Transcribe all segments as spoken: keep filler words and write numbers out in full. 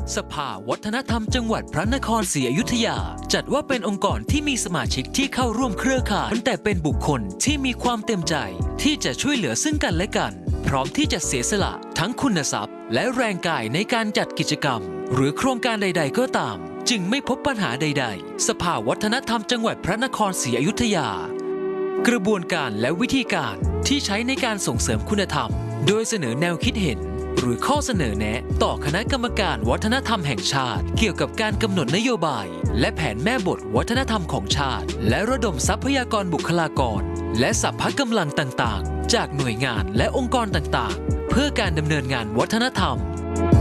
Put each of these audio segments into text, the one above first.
สภาวัฒนธรรมจังหวัดพระนครศรีอยุธยาจัดว่าเป็นองค์กรที่มีสมาชิกที่เข้าร่วมเครือข่ายแต่เป็นบุคคลที่มีความเต็มใจที่จะช่วยเหลือซึ่งกันและกันพร้อมที่จะเสียสละทั้งคุณทรัพย์และแรงกายในการจัดกิจกรรมหรือโครงการใดๆก็ตามจึงไม่พบปัญหาใดๆสภาวัฒนธรรมจังหวัดพระนครศรีอยุธยากระบวนการและวิธีการที่ใช้ในการส่งเสริมคุณธรรมโดยเสนอแนวคิดเห็นหรือข้อเสนอแนะต่อคณะกรรมการวัฒนธรรมแห่งชาติเกี่ยวกับการกำหนดนโยบายและแผนแม่บทวัฒนธรรมของชาติและระดมทรัพยากรบุคลากรและสรรพกำลังต่างๆจากหน่วยงานและองค์กรต่างๆเพื่อการดำเนินงานวัฒนธรรม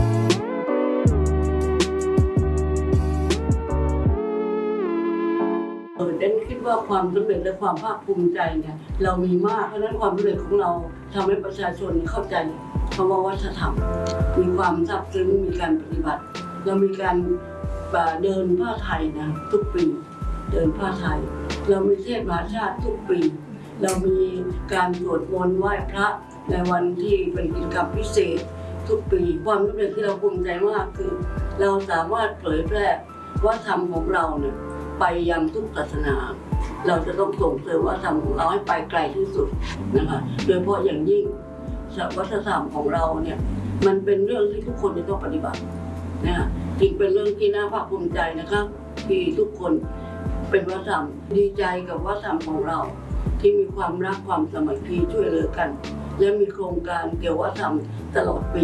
เออเดนคิดว่าความสำเร็จและความภาคภูมิใจเนี่ยเรามีมากเพราะฉะนั้นความสำเร็จของเราทำให้ประชาชนเข้าใจคำว่าวัฒนธรรมมีความซาบซึ้งมีการปฏิบัติเรามีการเดินผ้าไทยนะทุกปีเดินผ้าไทยเรามีเทศมหาชาติทุกปีเรามีการสวดมนต์ไหว้พระในวันที่เป็นกิจกรรมพิเศษทุกปีความสำเร็จที่เราภูมิใจมากคือเราสามารถเผยแพร่วัฒนธรรมของเราเนี่ยไปยังทุกศาสนาเราจะต้องส่งเสริมวัฒนธรรมของเราให้ไปไกลที่สุดนะคะโดยเฉพาะอย่างยิ่งวัฒนธรรมของเราเนี่ยมันเป็นเรื่องที่ทุกคนจะต้องปฏิบัตินะจึงเป็นเรื่องที่น่าภาคภูมิใจนะครับที่ทุกคนเป็นวัฒนธรรมดีใจกับวัฒนธรรมของเราที่มีความรักความสามัคคีช่วยเหลือกันและมีโครงการเกี่ยวกับวัฒนธรรมตลอดปี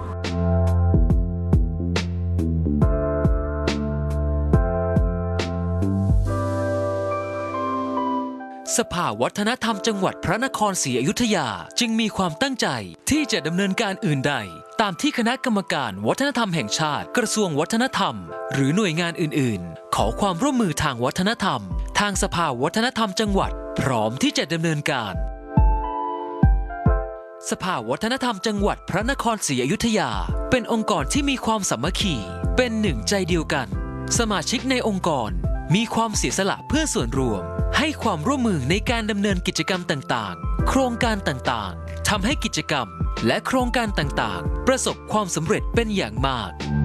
สภาวัฒนธรรมจังหวัดพระนครศรีอยุธยาจึงมีความตั้งใจที่จะดำเนินการอื่นใดตามที่คณะกรรมการวัฒนธรรมแห่งชาติกระทรวงวัฒนธรรมหรือหน่วยงานอื่นๆขอความร่วมมือทางวัฒนธรรมทางสภาวัฒนธรรมจังหวัดพร้อมที่จะดำเนินการสภาวัฒนธรรมจังหวัดพระนครศรีอยุธยาเป็นองค์กรที่มีความสามัคคีเป็นหนึ่งใจเดียวกันสมาชิกในองค์กรมีความเสียสละเพื่อส่วนรวมให้ความร่วมมือในการดำเนินกิจกรรมต่างๆโครงการต่างๆทำให้กิจกรรมและโครงการต่างๆประสบความสำเร็จเป็นอย่างมาก